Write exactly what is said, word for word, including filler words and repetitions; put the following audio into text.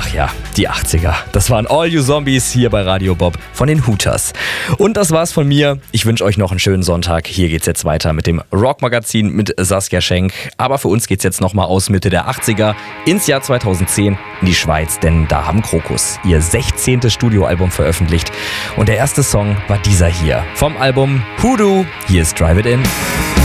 ja, die achtziger. Das waren All You Zombies hier bei Radio Bob von den Hooters. Und das war's von mir. Ich wünsche euch noch einen schönen Sonntag. Hier geht's jetzt weiter mit dem Rockmagazin mit Saskia Schenk. Aber für uns geht's jetzt nochmal aus Mitte der achtziger ins Jahr zweitausendzehn in die Schweiz, denn da haben Krokus ihr sechzehntes Studioalbum veröffentlicht. Und der erste Song war dieser hier vom Album Hoodoo. Hier ist Drive It In.